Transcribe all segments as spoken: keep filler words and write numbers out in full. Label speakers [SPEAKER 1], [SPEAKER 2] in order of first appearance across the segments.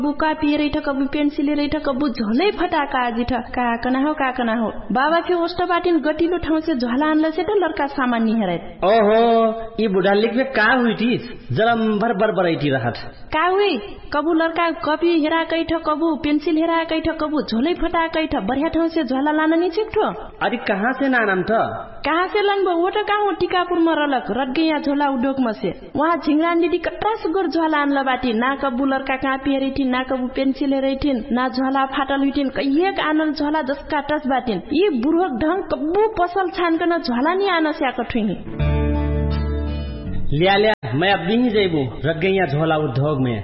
[SPEAKER 1] बुका पिएर ठ कबु पेन्सिल रे ठ कबु झोलै फटाका आजि ठ का कना हो का कना हो बाबा फे ओष्ट बाटिन गटिलो ठाउँ से झोला आनले से त लड़का सामान नि हेरे
[SPEAKER 2] ओहो ई बुढा लिख में का हुई थी जलम भर भर बरैठी रहत
[SPEAKER 1] का हुई कबु लड़का कॉपी हेरा कै ठ कबु पेन्सिल हेरा कै ठ कबु झोलै फटाकै ठ बढ़िया ठाउँ से झोला लान नि छिक्ठो
[SPEAKER 2] अरे कहाँ से नानम त
[SPEAKER 1] कहाँ से लनबो वो त कहाँ टीकापुर में रलक रटगैया झोला उद्योग में से वहाँ झिंगरान दीदी कट्रा सुगर झोला आनला बाटी ना कबु लड़का कहाँ पिएर थी ना कबु पेन्सिल हेरैथिन ना झोला फाटल हुइथिन कहिएक आनल झोला जसका टच बाटिन यी बुढोक ढंग कबु पसल छानकन झोला नि आन स्याक ठुही
[SPEAKER 2] लिया लिया मैं अब नहीं जेबू रटगैया झोला उद्योग में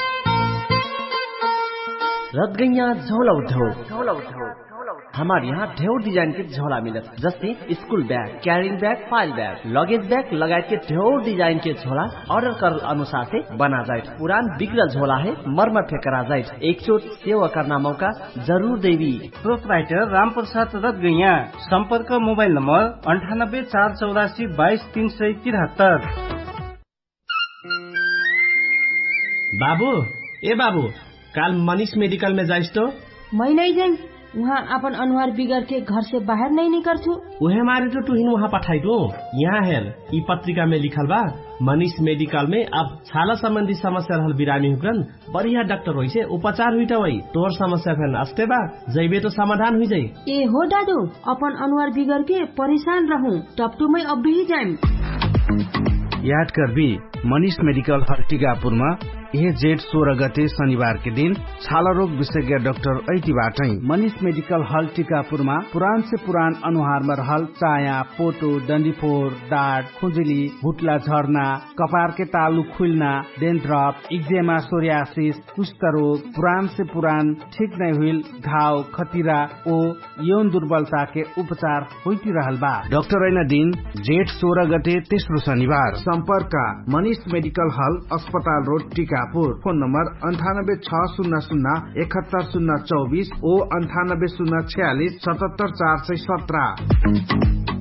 [SPEAKER 2] रटगैया झोला उद्योग झोला उद्योग हमारे यहाँ ढेर डिजाइन के झोला मिलत जस्तै school bag carrying bag file bag luggage bag लगायत के ढेर डिजाइन के झोला ऑर्डर कर अनुसार से बना जाए पुरान बिगड़ल झोला है मरम्मत करा जाए एक चोट सेवा करना मौका जरूर देवी
[SPEAKER 3] प्रोपराइटर राम प्रसाद रटगैया संपर्क मोबाइल नंबर अंठानब्बे चार चौरासी बाईस तीन सौ तिहत्तर।
[SPEAKER 4] बाबू ए बाबू काल मनीष मेडिकल में जाइस तो
[SPEAKER 5] मैं नहीं जाऊँ वहाँ अपन अनुहार बिगड़ के घर से बाहर नहीं निकल छू
[SPEAKER 4] उहे मारे तो तुहिन वहाँ पठाई दो यहाँ हेर ई पत्रिका में लिखल बा मनीष मेडिकल में अब छाला संबंधी समस्या रहल बिरामी हुकन बढ़िया डॉक्टर होई से उपचार हुई वही तोर समस्या फेन अस्ते बा जैबे तो समाधान हुई जाई
[SPEAKER 5] ए हो दादू अपन अनुहार बिगड़ के परेशान रहूं टपटू में अब भी जाए
[SPEAKER 6] याद कर भी मनीष मेडिकल हल टीकापुर में यह जेठ सोलह गते शनिवार के दिन छाला रोग विशेषज्ञ डाक्टर ऐतिबाट मनीष मेडिकल हल टीकापुर में पुरान से पुरान अनुहार में रहल चाया पोटो डंडीफोर दाँत खुजुली भुटला झर्ना कपार के तालु खुलना डेन्ड्रफ इक्जेमा सोरियासिस कुष्ठ रोग पुरान से पुरान ठीक नहीं हुई घाव खतिरा ओ यौन दुर्बलता के उपचार होती रहल बा डाक्टर ऐना दिन जेठ सोलह गते तेस्रो शनिवार संपर्क मनीष मेडिकल हल अस्पताल रोड टीकापुर फोन नंबर अंठानब्बे छ शून्य शून्य इकहत्तर शून्य चौबीस ओ अंठानब्बे शून्य छियालीस सतहत्तर चार सौ सत्रह।